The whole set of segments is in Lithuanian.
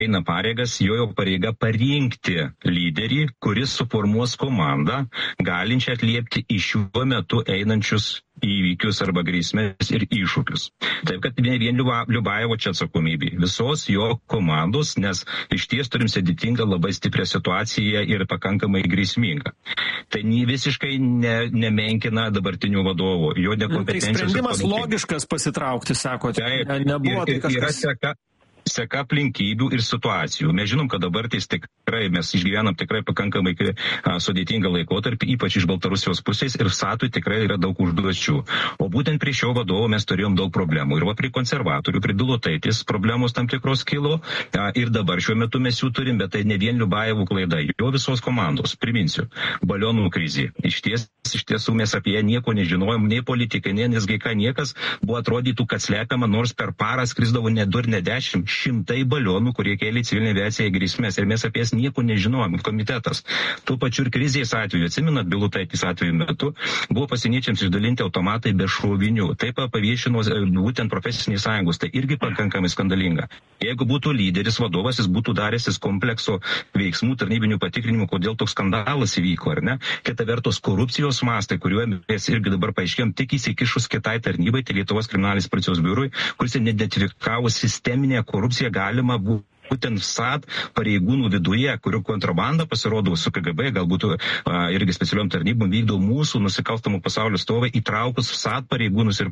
eina pareigas, jo pareiga parinkti lyderį, kuris suformuos komandą, galinčią atliepti į šiuo metu einančius įvykius arba grėsmės ir iššūkius. Taip, kad ne vien Liubajevo čia atsakomybė, visos jo komandos, nes iš ties turim sudėtingą labai stiprią situaciją ir pakankamai grėsmingą. Tai visiškai nemenkina dabartinių vadovų, jo nekompetencijos. Tai sprendimas logiškas pasitraukti, sakote, nebuvo tai kažkas... Seka aplinkybių ir situacijų. Mes žinom, kad dabar mes išgyvenam tikrai pakankamai sudėtingą laikotarpį, ypač iš Baltarusijos pusės, ir Vsatui tikrai yra daug užduočių. O būtent prie šio vadovo mes turėjom daug problemų. Ir prie konservatorių, prie Bilotaitis problemos tam tikros kilo. Ir dabar šiuo metu mes jų turim, bet tai ne vien Liubajevų klaida, jo visos komandos. Priminsiu, balionų krizė. Iš tiesų mes apie ją nieko nežinojom, nei politikai, nei NSGK, niekas buvo atrodytų, kad slepiama, nors per parą skrisdavo ne 2 ir ne 10, šimtai balionų, kurie kėlė civilinę aviaciją į grėsmės. Ir mes apie jas nieko nežinojom, komitetas. Tuo pačiu ir krizės atveju, atsimenat, Bilotaitis atveju metu, buvo pasieniečiams išdalinti automatai be šovinių. Taip paviešino būtent profesinės sąjungos. Tai irgi pakankamai skandalinga. Jeigu būtų lyderis, vadovas, jis būtų daręsis komplekso veiksmų, tarnybinių patikrinimų, kodėl toks skandalas įvyko, ar ne? Kita vertus, korupcijos mastai, kuriuo mes irgi dabar paaiškėjom, tik įsikišus kitai tarnybai, tai Lietuvos kriminalinės policijos biurui, kuris identifikavo sisteminę korupciją, galima būtent Vsat pareigūnų viduje, kurių kontrabanda pasirodo su KGB, galbūt irgi specialiom tarnybom vykdo mūsų nusikalstamų pasaulio stovai, įtraukus Vsat pareigūnus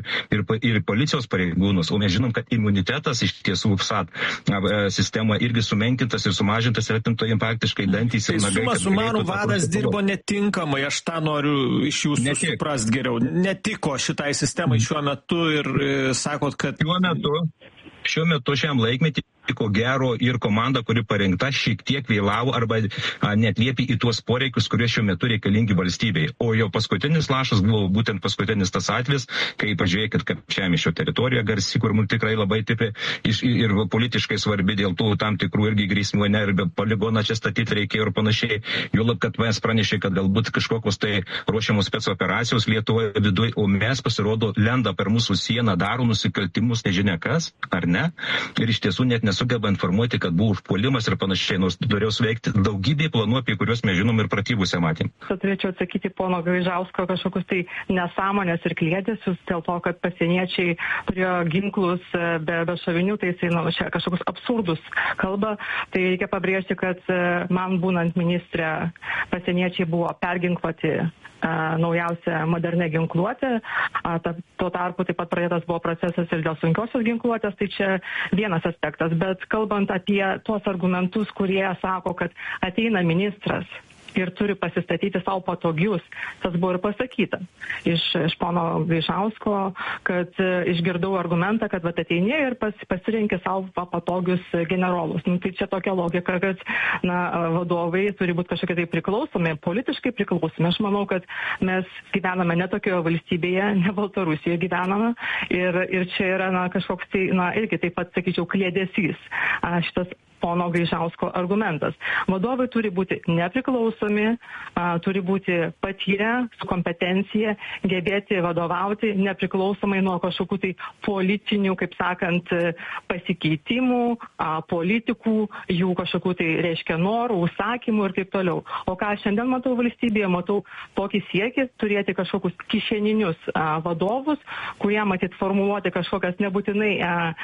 ir policijos pareigūnus. O mes žinom, kad imunitetas iš tiesų Vsat sistema irgi sumenkintas ir sumažintas ir atimto jiem praktiškai dantys. Tai suma sumarum vadas dirbo netinkamai, aš tą noriu iš jūsų suprast geriau. Netiko šitai sistemai šiuo metu ir sakot, kad... Šiuo metu šiam laikmetį ko gero ir komanda, kuri parengta, šiek tiek vėlavo arba neatliepė į tuos poreikius, kurie šiuo metu reikalingi valstybei. O jo paskutinis lašas buvo būtent paskutinis tas atvejis, kai pažiūrėkit, kad Žemišio teritorija garsi, kur mums tikrai labai tipė ir politiškai svarbi dėl tų tam tikrų irgi grėsmių, ir poligoną čia statyti reikėjo ir panašiai. Juolab, kad mes pranešė, kad galbūt kažkokios tai ruošiamos specoperacijos Lietuvoje viduje, o mes pasirodo lenda per mūsų sieną, daro nusikaltimus, nežinia kas, ar ne? Ir iš tiesų net nesugeba informuoti, kad buvo užpuolimas ir panašiai, nors turėjo suveikti daugybė planų, apie kuriuos mes žinom ir pratybose matėm. Turėčiau atsakyti pono Gaižausko kažkokius tai nesąmonės ir kliedesius dėl to, kad pasieniečiai turėjo ginklus be šovinių, tai jisai čia kažkokius absurdus kalba. Tai reikia pabrėžti, kad man būnant ministrė pasieniečiai buvo perginkluoti naujausia modernė ginkluotė. Tuo tarpu taip pat pradėtas buvo procesas ir dėl sunkiosios ginkluotės, tai čia vienas aspektas. Bet kalbant apie tuos argumentus, kurie sako, kad ateina ministras ir turi pasistatyti savo patogius, tas buvo ir pasakyta iš pono Gaižausko, kad išgirdau argumentą, kad ateini ir pasirinkė savo patogius generolus. Tai čia tokia logika, kad vadovai turi būti kažkokie tai priklausomi, politiškai priklausomi. Aš manau, kad mes gyvename ne tokioje valstybėje, ne Baltarusijoje gyvename ir čia yra kažkoks tai, irgi taip pat, sakyčiau, kliedesys šitas pono Gaižausko argumentas. Vadovai turi būti nepriklausomi, turi būti patyrę, su kompetencija, gebėti vadovauti nepriklausomai nuo kažkokių tai politinių, kaip sakant, pasikeitimų, politikų, jų kažkokių tai reiškia norų, užsakymų ir taip toliau. O ką šiandien matau valstybėje, matau tokį siekį turėti kažkokius kišeninius vadovus, kurie matyt formuluoti kažkokias nebūtinai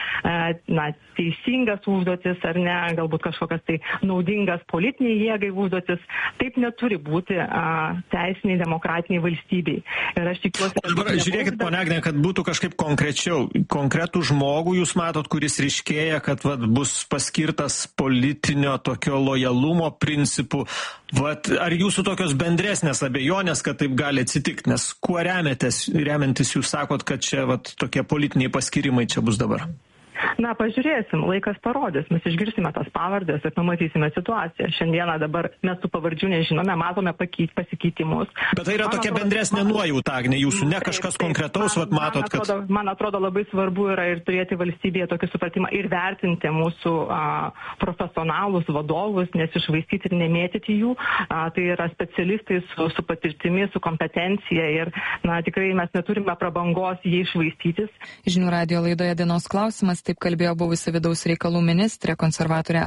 teisingas užduotis ar ne, galbūt kažkokias tai naudingas politiniai jėgai užduotis. Taip neturi būti teisiniai demokratiniai valstybei. Ir aš tikiuosi... Dabar žiūrėkit, ponia Agne, kad būtų kažkaip konkrečiau. Konkretų žmogų jūs matot, kuris ryškėja, kad bus paskirtas politinio tokio lojalumo principų. Ar jūsų tokios bendresnės abejonės, kad taip gali atsitikti? Nes kuo remiantis jūs sakot, kad čia tokie politiniai paskirimai čia bus dabar? Pažiūrėsim, laikas parodys, mes išgirsime tas pavardės ir pamatysime situaciją. Šiandieną dabar mes tų pavardžių nežinome, matome pasikeitimus. Bet tai yra tokia bendresnė nuojauta, Agne, jūsų, ne kažkas konkretaus, matot, kad... Man atrodo labai svarbu yra ir turėti valstybėje tokį supratimą ir vertinti mūsų profesionalus vadovus, nesišvaistyti ir nemėtyti jų. Tai yra specialistai su patirtimi, su kompetencija ir tikrai mes neturime prabangos jį išvaistytis. Žinių radijo laidoje dienos klausimas taip kalbėjo buvusi vidaus reikalų ministrė konservatorė